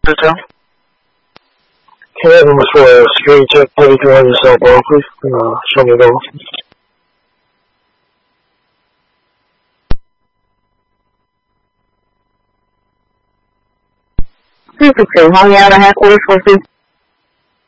Hotel. Okay, that was for a security check. Everything on your cell phone, please. Show me the door. This is Sue. Hung out at headquarters for